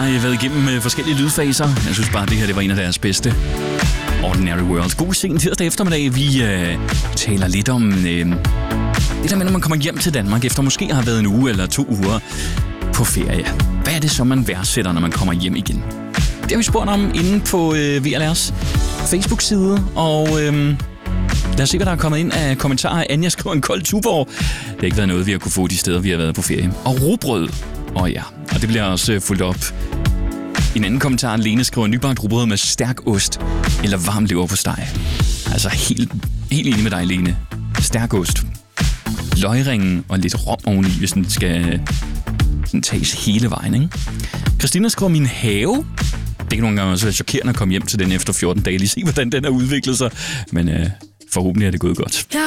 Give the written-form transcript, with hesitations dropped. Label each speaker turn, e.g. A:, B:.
A: har været igennem forskellige lydfaser. Jeg synes bare, det her det var en af deres bedste. Ordinary World. God sen tirsdag eftermiddag. Vi taler lidt om det der med, når man kommer hjem til Danmark, efter måske har været en uge eller 2 uger på ferie. Hvad er det så, man værdsætter, når man kommer hjem igen? Det har vi spurgt om inde på VLR's Facebook-side, og lad os se, hvad der er kommet ind af kommentarer. Anja skriver en kold Tuborg. Det har ikke været noget, vi har kunne få de steder, vi har været på ferie. Og rugbrød. Og det bliver også fulgt op. I en anden kommentar, Lene skriver nybagt rugbrød med stærk ost eller varm leverpostej. Altså helt enig med dig, Lene. Stærk ost. Løgringen og lidt rom oveni, hvis den skal sådan tages hele vejen, ikke? Christina skriver min have. Det kan nogle gange også være chokerende at komme hjem til den efter 14 dage. Lige se, hvordan den har udviklet sig. Men forhåbentlig er det gået godt.